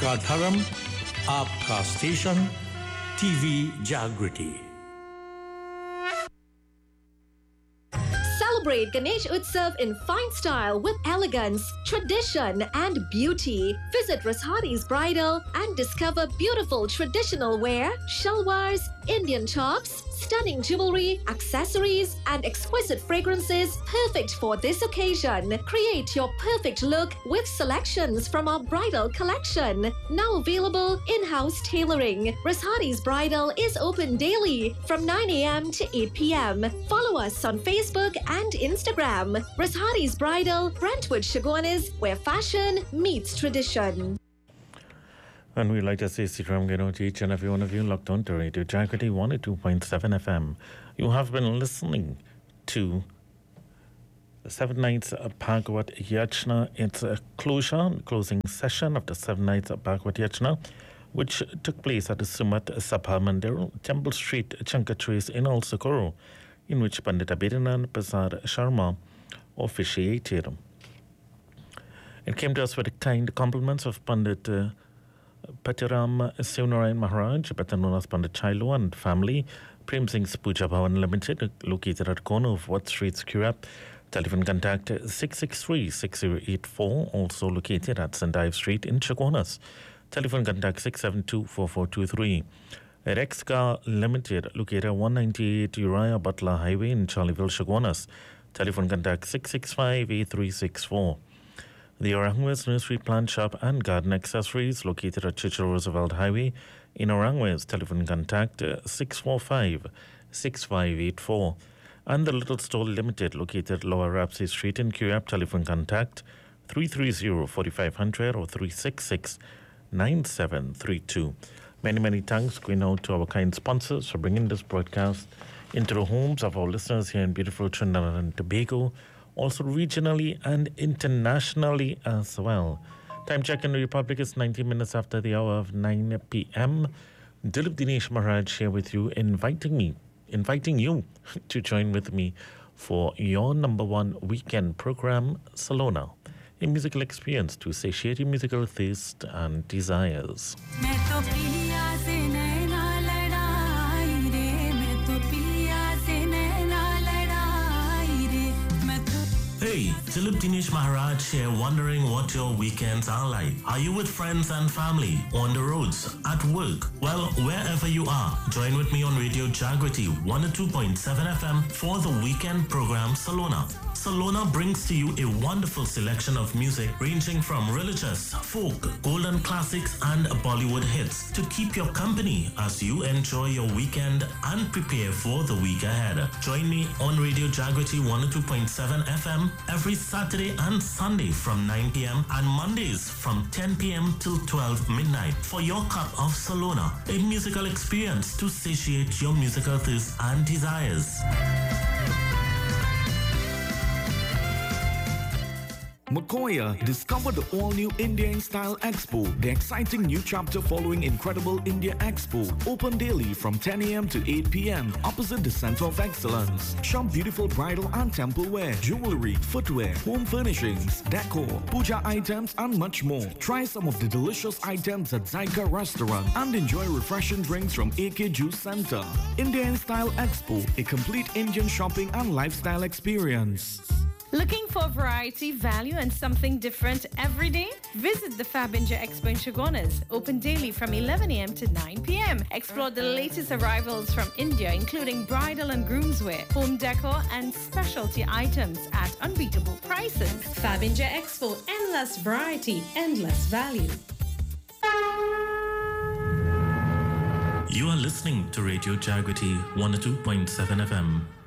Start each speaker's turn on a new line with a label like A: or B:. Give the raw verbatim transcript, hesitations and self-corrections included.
A: आपका धर्म आपका स्टेशन टीवी जागृति
B: Celebrate Ganesh Utsav in fine style with elegance, tradition, and beauty. Visit Rashadi's Bridal and discover beautiful traditional wear, shalwars, Indian tops, stunning jewelry, accessories, and exquisite fragrances perfect for this occasion. Create your perfect look with selections from our bridal collection. Now available in-house tailoring. Rashadi's Bridal is open daily from nine a.m. to eight p.m. Follow us on Facebook and Instagram. Rashadi's Bridal, Brentwood Chaguanas, where fashion meets tradition.
C: And we'd like to say Sitram Geno to each and every one of you locked on to Radio Jagrati one oh two point seven F M. You have been listening to the Seven Nights of Bhagavad Yajna. It's a closure, closing session of the Seven Nights of Bhagavad Yajna, which took place at the Sumat Sabha Mandir, Temple Street, Chankatrace in Al Socorro, in which Pandit Abhidanand Prasad Sharma officiated. It came to us with the kind compliments of Pandit uh, Patiram Sivnarayan Maharaj, better known as Pandit Chailu, and family, Prem Singh's Puja Bhavan Limited, located at corner of Watt Street, Skirap. Telephone contact six six three, six zero eight four, also located at Saint Ives Street in Chaguanas. Telephone contact six seven two, four four two three. Rexcar Limited, located at one ninety-eight Uriah Butler Highway in Charleville, Chaguanas. Telephone contact six six five, eight three six four. The Orangways Nursery Plant Shop and Garden Accessories, located at Churchill Roosevelt Highway in Orangways. Telephone contact uh, six four five, six five eight four. And the Little Store Limited, located at Lower Rapsey Street in Currap. Telephone contact three three zero, four five zero zero or three six six, nine seven three two. Many, many thanks going out to our kind sponsors for bringing this broadcast into the homes of our listeners here in beautiful Trinidad and Tobago, also regionally and internationally as well. Time check in the Republic is nineteen minutes after the hour of nine p.m. Dilip Dinesh Maharaj here with you, inviting me, inviting you to join with me for your number one weekend program, Salona, a musical experience to satiate your musical taste and desires. Hey, Dilip Dinesh Maharaj here, wondering what your weekends are like. Are you with friends and family, on the roads, at work? Well, wherever you are, join with me on Radio Jagrati one oh two point seven F M for the weekend program Salona. Salona brings to you a wonderful selection of music ranging from religious, folk, golden classics and Bollywood hits to keep your company as you enjoy your weekend and prepare for the week ahead. Join me on Radio Jagrati one oh two point seven F M every Saturday and Sunday from nine p.m. and Mondays from ten p.m. till twelve midnight for your cup of Salona, a musical experience to satiate your musical thirst and desires.
D: Makoya, discover the all-new India in Style Expo, the exciting new chapter following Incredible India Expo. Open daily from ten a.m. to eight p.m. opposite the Center of Excellence. Shop beautiful bridal and temple wear, jewelry, footwear, home furnishings, decor, puja items, and much more. Try some of the delicious items at Zyka Restaurant and enjoy refreshing drinks from A K Juice Center. India in Style Expo, a complete Indian shopping and lifestyle experience.
E: Looking for variety, value, and something different every day? Visit the Fabinja Expo in Chaguanas, open daily from eleven a.m. to nine p.m. Explore the latest arrivals from India, including bridal and groomswear, home decor, and specialty items at unbeatable prices.
F: Fabinja Expo, endless variety, endless value.
C: You are listening to Radio Jagrati one oh two point seven F M.